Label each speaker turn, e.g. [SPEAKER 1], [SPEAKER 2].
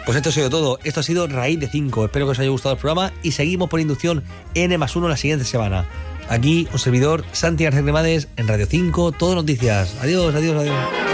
[SPEAKER 1] Pues esto ha sido todo. Esto ha sido Raíz de 5. Espero que os haya gustado el programa y seguimos por inducción N+1 la siguiente semana. Aquí un servidor, Santi García Cremades, en Radio 5, Todo Noticias. Adiós, adiós, adiós.